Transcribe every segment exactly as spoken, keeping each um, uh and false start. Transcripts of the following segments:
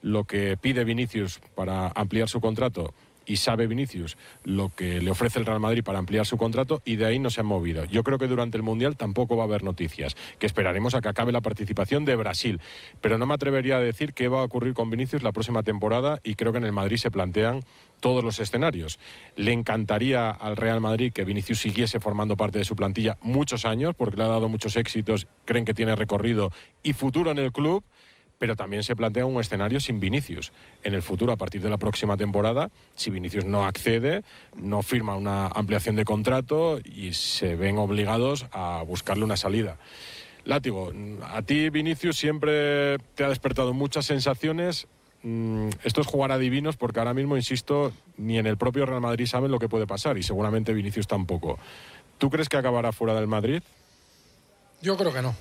lo que pide Vinicius para ampliar su contrato y sabe Vinicius lo que le ofrece el Real Madrid para ampliar su contrato, y de ahí no se han movido. Yo creo que durante el Mundial tampoco va a haber noticias, que esperaremos a que acabe la participación de Brasil, pero no me atrevería a decir qué va a ocurrir con Vinicius la próxima temporada, y creo que en el Madrid se plantean todos los escenarios. Le encantaría al Real Madrid que Vinicius siguiese formando parte de su plantilla muchos años, porque le ha dado muchos éxitos, creen que tiene recorrido y futuro en el club, pero también se plantea un escenario sin Vinicius. En el futuro, a partir de la próxima temporada, si Vinicius no accede, no firma una ampliación de contrato y se ven obligados a buscarle una salida. Látigo, a ti Vinicius siempre te ha despertado muchas sensaciones. Esto es jugar a divinos, porque ahora mismo, insisto, ni en el propio Real Madrid saben lo que puede pasar, y seguramente Vinicius tampoco. ¿Tú crees que acabará fuera del Madrid? Yo creo que no.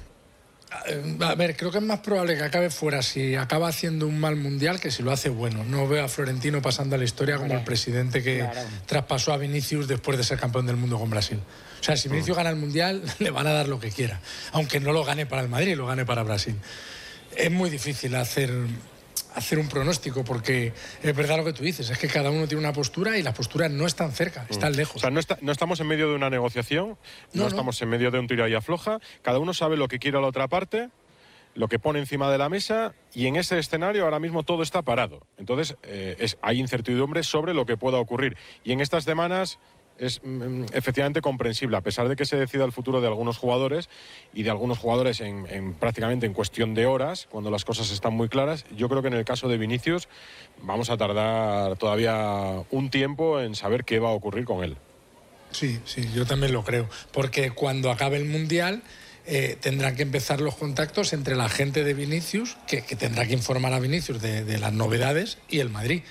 A ver, creo que es más probable que acabe fuera si acaba haciendo un mal mundial que si lo hace bueno. No veo a Florentino pasando a la historia como el presidente que claro. traspasó a Vinicius después de ser campeón del mundo con Brasil. O sea, si Vinicius gana el mundial, le van a dar lo que quiera, aunque no lo gane para el Madrid, lo gane para Brasil. Es muy difícil hacer... hacer un pronóstico, porque es verdad lo que tú dices, es que cada uno tiene una postura y las posturas no están cerca, están lejos. O sea, no, está, no estamos en medio de una negociación, no, no estamos no. en medio de un tira y afloja, cada uno sabe lo que quiere a la otra parte, lo que pone encima de la mesa, y en ese escenario ahora mismo todo está parado. Entonces eh, es, hay incertidumbre sobre lo que pueda ocurrir, y en estas semanas es mm, efectivamente comprensible, a pesar de que se decida el futuro de algunos jugadores, y de algunos jugadores en, en prácticamente en cuestión de horas, cuando las cosas están muy claras. Yo creo que en el caso de Vinicius vamos a tardar todavía un tiempo en saber qué va a ocurrir con él. Sí, sí, yo también lo creo, porque cuando acabe el Mundial eh, tendrán que empezar los contactos entre la gente de Vinicius, que, que tendrá que informar a Vinicius de, de las novedades, y el Madrid.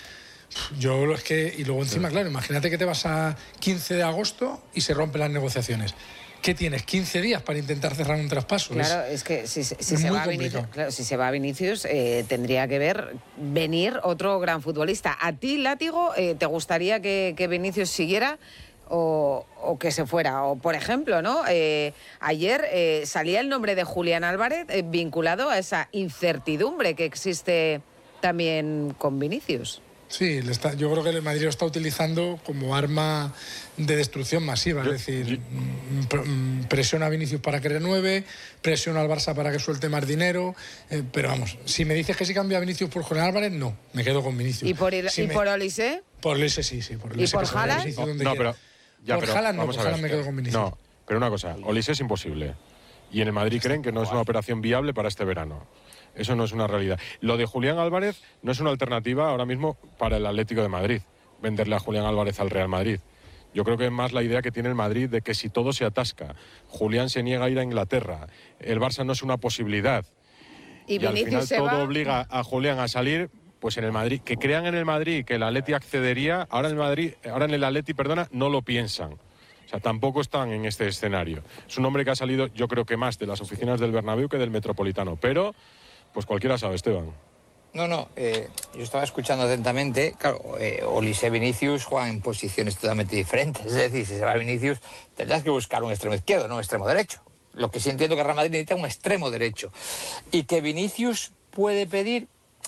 Yo lo es que, y luego encima, claro, imagínate que te vas a quince de agosto y se rompen las negociaciones. ¿Qué tienes? ¿quince días para intentar cerrar un traspaso? Claro, es, es que si, si, si, se va Vinicius, claro, si se va Vinicius, eh, tendría que ver venir otro gran futbolista. ¿A ti, Látigo, eh, te gustaría que, que Vinicius siguiera o, o que se fuera? O, por ejemplo, ¿no? Eh, ayer eh, salía el nombre de Julián Álvarez eh, vinculado a esa incertidumbre que existe también con Vinicius. Sí, le está, yo creo que el Madrid lo está utilizando como arma de destrucción masiva. Yo, es decir, yo... presiona a Vinicius para que renueve, presiona al Barça para que suelte más dinero. Eh, pero vamos, si me dices que sí cambia a Vinicius por Julián Álvarez, no, me quedo con Vinicius. ¿Y por, si ¿y me... por Olise? Por Olise sí, sí. Por ¿Y por Haaland? No, no, pero, ya, por pero Haaland no, vamos por a ver, Haaland me quedo con Vinicius. No, pero una cosa, Olise es imposible. Y en el Madrid creen que no es una operación viable para este verano. Eso no es una realidad. Lo de Julián Álvarez no es una alternativa ahora mismo para el Atlético de Madrid, venderle a Julián Álvarez al Real Madrid. Yo creo que es más la idea que tiene el Madrid de que si todo se atasca, Julián se niega a ir a Inglaterra, el Barça no es una posibilidad, y, y al final se todo va... obliga a Julián a salir, pues en el Madrid, que crean en el Madrid que el Atleti accedería, ahora en el Madrid, ahora en el Atleti, perdona, no lo piensan. O sea, tampoco están en este escenario. Es un hombre que ha salido, yo creo que más de las oficinas del Bernabéu que del Metropolitano, pero pues cualquiera sabe, Esteban. No, no, eh, yo estaba escuchando atentamente. Claro, eh, Olise y Vinicius juegan en posiciones totalmente diferentes. Es decir, si se va Vinicius, tendrás que buscar un extremo izquierdo, no un extremo derecho. Lo que sí entiendo que Real Madrid necesita un extremo derecho. Y que Vinicius puede pedir...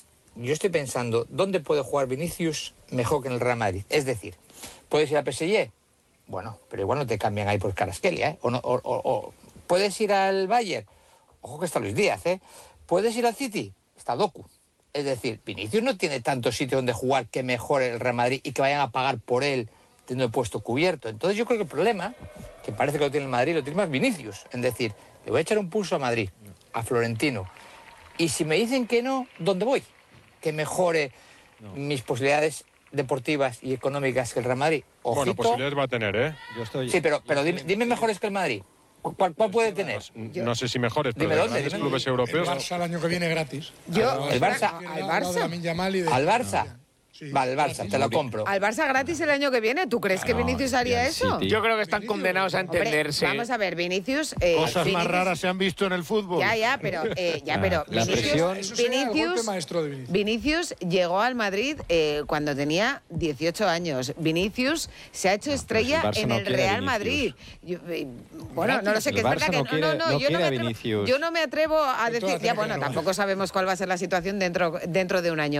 Yo estoy pensando, ¿dónde puede jugar Vinicius mejor que en el Real Madrid? Es decir, ¿puedes ir a P S G? Bueno, pero igual no te cambian ahí por Kvaratskhelia, ¿eh? O, no, o, o, o ¿puedes ir al Bayern? Ojo que está Luis Díaz, ¿eh? ¿Puedes ir al City? Está Doku. Es decir, Vinicius no tiene tanto sitio donde jugar que mejore el Real Madrid y que vayan a pagar por él teniendo el puesto cubierto. Entonces yo creo que el problema, que parece que lo tiene el Madrid, lo tiene más Vinicius. Es decir, le voy a echar un pulso a Madrid, a Florentino. Y si me dicen que no, ¿dónde voy? Que mejore no. mis posibilidades deportivas y económicas que el Real Madrid. Ojito. Bueno, posibilidades va a tener, ¿eh? Yo estoy, sí, pero, pero dime, dime mejores que el Madrid. ¿Cuál, cuál puede tener? No, no sé si mejores, pero dime dónde, grandes dime. clubes europeos. El Barça el año que viene gratis. Yo, el Barça, al Barça, al Barça. Sí, vale, el Barça, te lo compro. ¿Al Barça gratis el año que viene? ¿Tú crees que Vinicius haría eso? Yo creo que están condenados a entenderse. Hombre, vamos a ver, Vinicius... Eh, Cosas Vinicius, más raras se han visto en el fútbol. Ya, ya, pero, eh, ya, pero la Vinicius, Vinicius, Vinicius. Vinicius llegó al Madrid eh, cuando tenía dieciocho años. Vinicius se ha hecho no, estrella el en el no Real Madrid. Yo, eh, bueno, no lo sé, que es verdad que no, no, no, no, yo, no me atrevo, yo no me atrevo a decir... Ya, bueno, tampoco sabemos cuál va a ser la situación dentro, dentro de un año.